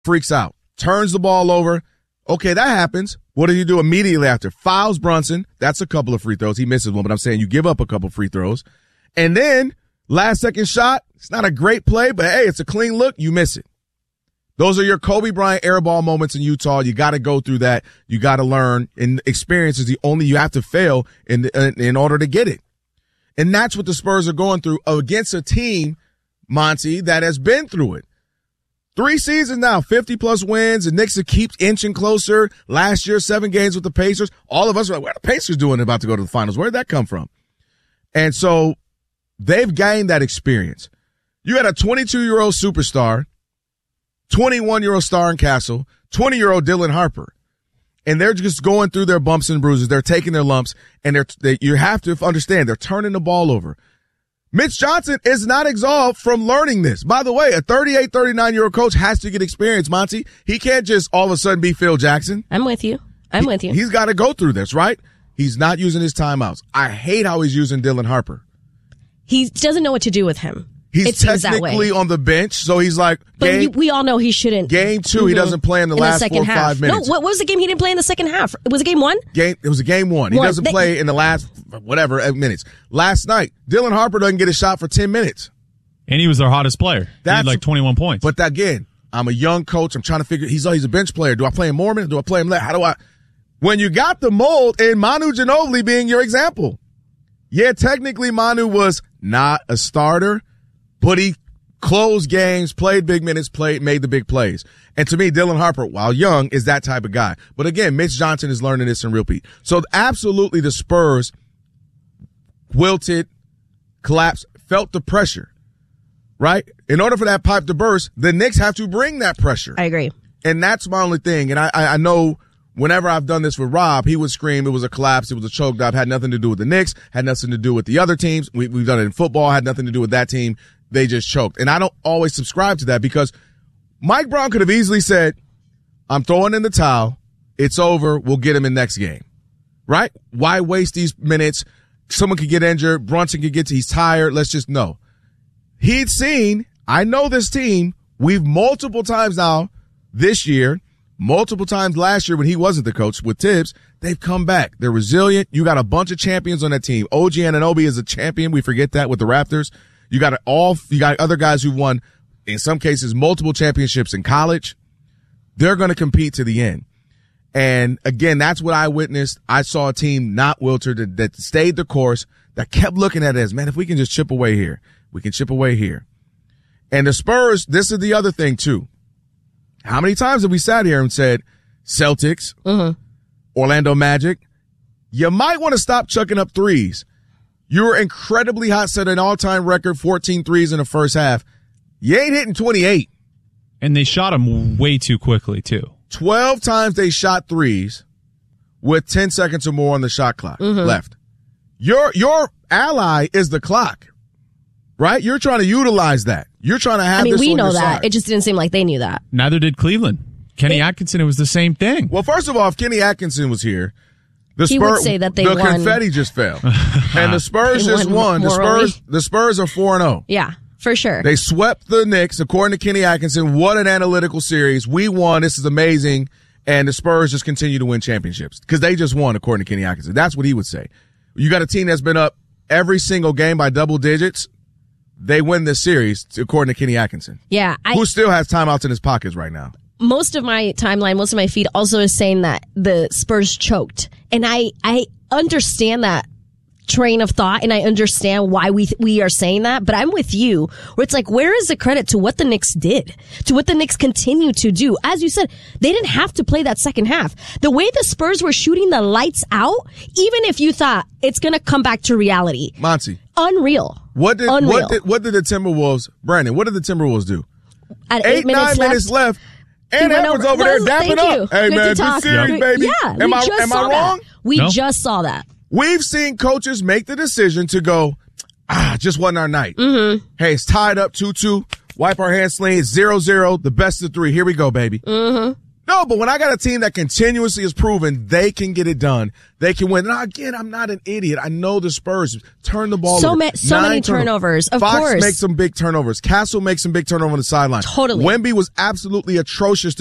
freaks out, turns the ball over. Okay, that happens. What do you do immediately after? Fouls Brunson. That's a couple of free throws. He misses one, but I'm saying you give up a couple free throws. And then last second shot, it's not a great play, but hey, it's a clean look. You miss it. Those are your Kobe Bryant airball moments in Utah. You got to go through that. You got to learn. And experience is the only you have to fail in order to get it. And that's what the Spurs are going through against a team, Monty, that has been through it. 3 seasons now, 50-plus wins, and Knicks keeps inching closer. Last year, 7 games with the Pacers. All of us are like, what are the Pacers doing about to go to the finals? Where did that come from? And so they've gained that experience. You had a 22-year-old superstar, 21-year-old Starring Castle, 20-year-old Dylan Harper. And they're just going through their bumps and bruises. They're taking their lumps, and you have to understand they're turning the ball over. Mitch Johnson is not absolved from learning this. By the way, a 38, 39-year-old coach has to get experience, Monty. He can't just all of a sudden be Phil Jackson. I'm with you. He's got to go through this, right? He's not using his timeouts. I hate how he's using Dylan Harper. He doesn't know what to do with him. He's technically on the bench, so he's like. But we all know he shouldn't. Game 2, he doesn't play in the last 4 or 5 minutes. No, what was the game he didn't play in the second half? Was it game 1? It was a game 1. He doesn't play in the last minutes. Last night, Dylan Harper doesn't get a shot for 10 minutes. And he was their hottest player. He had like 21 points. But again, I'm a young coach. I'm trying to figure. He's a bench player. Do I play him more minutes? Do I play him less? How do I? When you got the mold, and Manu Ginobili being your example. Yeah, technically Manu was not a starter, but he closed games, played big minutes, made the big plays. And to me, Dylan Harper, while young, is that type of guy. But again, Mitch Johnson is learning this in repeat. So absolutely the Spurs wilted, collapsed, felt the pressure, right? In order for that pipe to burst, the Knicks have to bring that pressure. I agree. And that's my only thing. And I know whenever I've done this with Rob, he would scream it was a collapse, it was a choke job, had nothing to do with the Knicks, had nothing to do with the other teams. We've done it in football, had nothing to do with that team. They just choked. And I don't always subscribe to that because Mike Brown could have easily said, I'm throwing in the towel. It's over. We'll get him in next game. Right? Why waste these minutes? Someone could get injured. Brunson could he's tired. Let's just know. He'd seen, I know this team. We've multiple times now this year, multiple times last year when he wasn't the coach with Tibbs, they've come back. They're resilient. You got a bunch of champions on that team. OG Anunoby is a champion. We forget that with the Raptors. You got other guys who've won, in some cases, multiple championships in college. They're going to compete to the end. And again, that's what I witnessed. I saw a team not wilted that stayed the course, that kept looking at it as, man, if we can just chip away here, we can chip away here. And the Spurs, this is the other thing too. How many times have we sat here and said, Celtics, Orlando Magic, you might want to stop chucking up threes. You were incredibly hot, set an all-time record, 14 threes in the first half. You ain't hitting 28. And they shot them way too quickly, too. 12 times they shot threes with 10 seconds or more on the shot clock left. Your ally is the clock, right? You're trying to utilize that. You're trying to have this on your side. We know that. It just didn't seem like they knew that. Neither did Cleveland. Kenny Atkinson, it was the same thing. Well, first of all, if Kenny Atkinson was here, he would say that they won. The confetti just fell. And the Spurs just won. The Spurs are 4-0. Yeah, for sure. They swept the Knicks, according to Kenny Atkinson. What an analytical series. We won. This is amazing. And the Spurs just continue to win championships because they just won, according to Kenny Atkinson. That's what he would say. You got a team that's been up every single game by double digits. They win this series, according to Kenny Atkinson. Yeah. Who still has timeouts in his pockets right now. Most of my timeline, most of my feed also is saying that the Spurs choked. And I understand that train of thought and I understand why we are saying that, but I'm with you where it's like, where is the credit to what the Knicks did, to what the Knicks continue to do? As you said, they didn't have to play that second half. The way the Spurs were shooting the lights out, even if you thought it's going to come back to reality. Monty. Unreal. What did the Timberwolves, Brandon, what did the Timberwolves do? At 8 minutes left. And Edwards over there dapping up. Hey, man, good series, baby. Yeah, am I wrong? We just saw that. We've seen coaches make the decision to go, just wasn't our night. Hey, it's tied up 2-2. Wipe our hands clean. 0-0. The best of 3. Here we go, baby. No, No, but when I got a team that continuously has proven they can get it done, they can win. Now, again, I'm not an idiot. I know the Spurs turn the ball over. So many turnovers, of course. Fox makes some big turnovers. Castle makes some big turnovers on the sideline. Totally. Wemby was absolutely atrocious